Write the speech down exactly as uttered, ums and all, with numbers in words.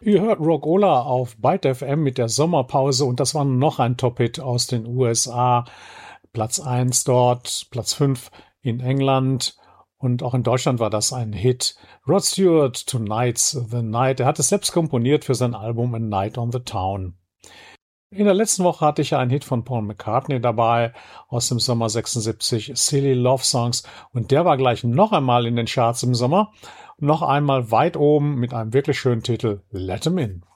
Ihr hört Rockola auf Byte F M mit der Sommerpause und das war noch ein Top-Hit aus den U S A. Platz eins dort, Platz fünf in England und auch in Deutschland war das ein Hit. Rod Stewart, Tonight's the Night. Er hat es selbst komponiert für sein Album A Night on the Town. In der letzten Woche hatte ich ja einen Hit von Paul McCartney dabei aus dem Sommer sechsundsiebzig, Silly Love Songs. Und der war gleich noch einmal in den Charts im Sommer. Noch einmal weit oben mit einem wirklich schönen Titel, Let 'em In.